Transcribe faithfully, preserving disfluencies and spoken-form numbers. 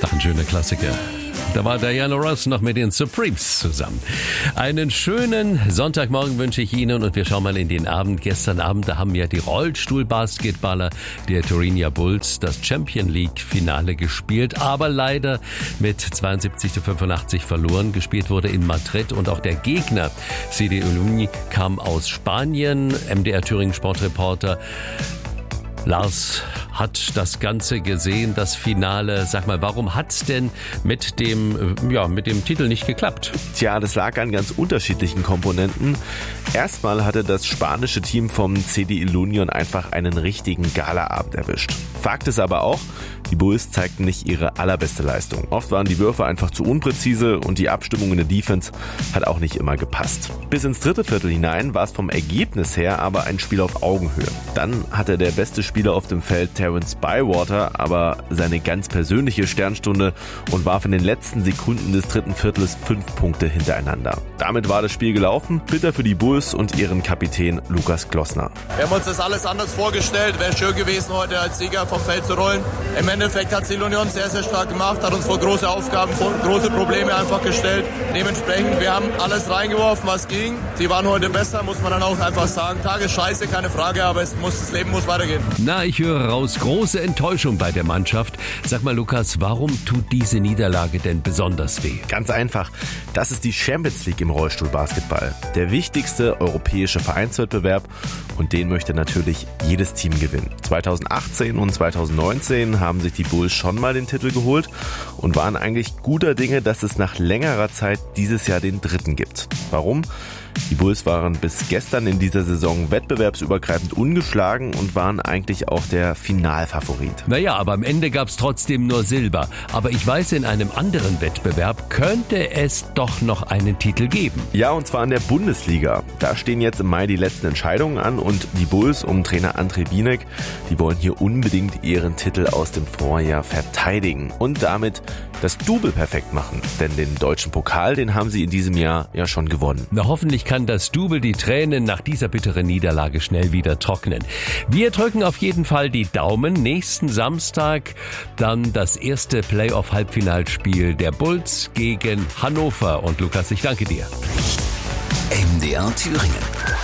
Ach, ein schöner Klassiker. Da war Diana Ross noch mit den Supremes zusammen. Einen schönen Sonntagmorgen wünsche ich Ihnen und wir schauen mal in den Abend. Gestern Abend, da haben ja die Rollstuhlbasketballer der Thüringer Bulls das Champions League Finale gespielt, aber leider mit zweiundsiebzig zu fünfundachtzig verloren. Gespielt wurde in Madrid und auch der Gegner C D Oluni kam aus Spanien. M D R Thüringen Sportreporter Lars hat das Ganze gesehen, das Finale. Sag mal, warum hat's denn mit dem, ja, mit dem Titel nicht geklappt? Tja, das lag an ganz unterschiedlichen Komponenten. Erstmal hatte das spanische Team vom C D Ilunion einfach einen richtigen Galaabend erwischt. Fakt ist aber auch, die Bulls zeigten nicht ihre allerbeste Leistung. Oft waren die Würfe einfach zu unpräzise und die Abstimmung in der Defense hat auch nicht immer gepasst. Bis ins dritte Viertel hinein war es vom Ergebnis her aber ein Spiel auf Augenhöhe. Dann hatte der beste Spieler auf dem Feld Terrence Bywater aber seine ganz persönliche Sternstunde und warf in den letzten Sekunden des dritten Viertels fünf Punkte hintereinander. Damit war das Spiel gelaufen. Bitter für die Bulls und ihren Kapitän Lukas Klossner. Wir haben uns das alles anders vorgestellt. Wäre schön gewesen, heute als Sieger vom Feld zu rollen. Im Endeffekt hat C D Union sehr, sehr stark gemacht, hat uns vor große Aufgaben, vor große Probleme einfach gestellt. Dementsprechend, wir haben alles reingeworfen, was ging. Sie waren heute besser, muss man dann auch einfach sagen. Tag ist scheiße, keine Frage, aber es muss, das Leben muss weitergehen. Na, ich höre raus, große Enttäuschung bei der Mannschaft. Sag mal, Lukas, warum tut diese Niederlage denn besonders weh? Ganz einfach, das ist die Champions League im Rollstuhlbasketball. Der wichtigste europäische Vereinswettbewerb und den möchte natürlich jedes Team gewinnen. zweitausendachtzehn und zweitausendneunzehn haben sich die Bulls schon mal den Titel geholt und waren eigentlich guter Dinge, dass es nach längerer Zeit dieses Jahr den dritten gibt. Warum? Die Bulls waren bis gestern in dieser Saison wettbewerbsübergreifend ungeschlagen und waren eigentlich auch der Finalfavorit. Naja, aber am Ende gab es trotzdem nur Silber. Aber ich weiß, in einem anderen Wettbewerb könnte es doch noch einen Titel geben. Ja, und zwar in der Bundesliga. Da stehen jetzt im Mai die letzten Entscheidungen an und die Bulls um Trainer André Bienek, die wollen hier unbedingt ihren Titel aus dem Vorjahr verteidigen und damit das Double perfekt machen. Denn den deutschen Pokal, den haben sie in diesem Jahr ja schon gewonnen. Na, hoffentlich kann das Double die Tränen nach dieser bitteren Niederlage schnell wieder trocknen. Wir drücken auf jeden Fall die Daumen. Nächsten Samstag dann das erste Playoff-Halbfinalspiel der Bulls gegen Hannover. Und Lukas, ich danke dir. M D R Thüringen.